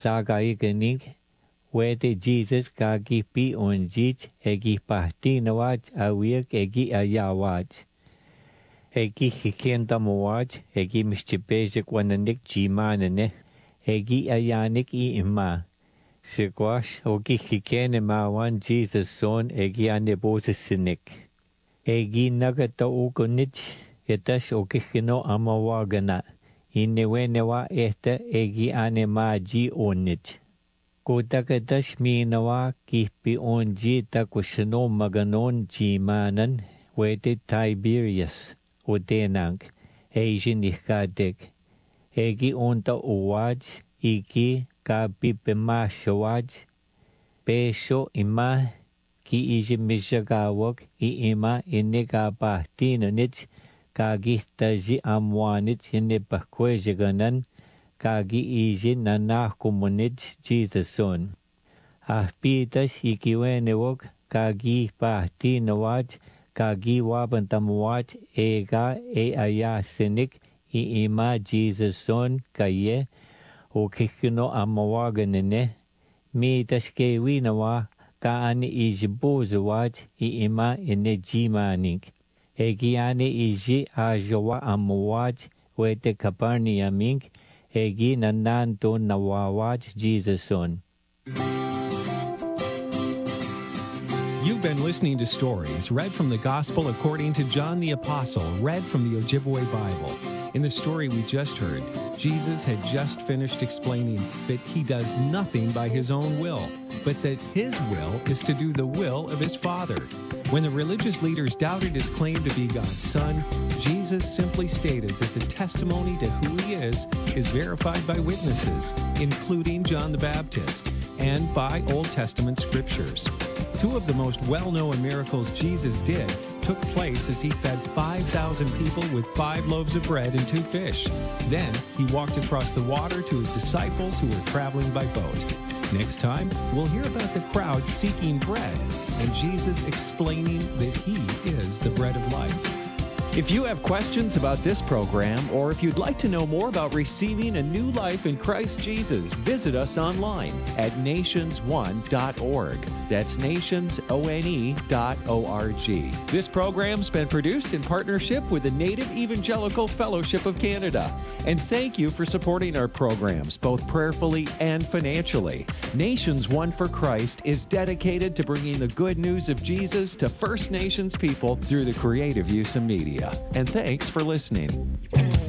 Sagaiganik, Wete Jesus Gagi Pi Onjich, Egi Pahtinawach, Awik Egi Ayawach. Egi Hikendamawach, Egi Mischipejik Wananik Jimanane, Egi Ayanik Ima. Sigwash, Ogi Hikene Mawan, Jesus son, Egi Anebosisinik. Egi Nagata Ugonich, Etash Okihino Amawagana. Inewenewa Egi Anemaji Onich. Kutakatas minawa kihpi onji takushino maganon jimanan wete Tiberius utenang Asian ihkatek. Egi onta uwaj iki kapipemashawaj pesho ima ki ijimishagawak ima inekapahtinanich kagihtaji amwanich inepahkwejaganan Kagi iji nanah kumunich Jesus son. Ahpitas ikiwenewok kagi pahtinawach kagi wabantamawach ega ayasinik ima Jesus son kaye ukikino amawaganene mitas kewinawa kaani ijibuzawach ima inejimanik. Egiane iji ajawa amawach wete Kaparniamink Egi nananto nawawach Jesus son. You've been listening to stories read from the Gospel according to John the Apostle, read from the Ojibwe Bible. In the story we just heard, Jesus had just finished explaining that he does nothing by his own will, but that his will is to do the will of his Father. When the religious leaders doubted his claim to be God's Son, Jesus simply stated that the testimony to who he is verified by witnesses, including John the Baptist, and by Old Testament scriptures. Two of the most well-known miracles Jesus did took place as he fed 5,000 people with 5 loaves of bread and 2 fish. Then he walked across the water to his disciples who were traveling by boat. Next time, we'll hear about the crowd seeking bread and Jesus explaining that he is the bread of life. If you have questions about this program, or if you'd like to know more about receiving a new life in Christ Jesus, visit us online at nationsone.org. That's nationsone.org. This program's been produced in partnership with the Native Evangelical Fellowship of Canada. And thank you for supporting our programs, both prayerfully and financially. Nations One for Christ is dedicated to bringing the good news of Jesus to First Nations people through the creative use of media. And thanks for listening.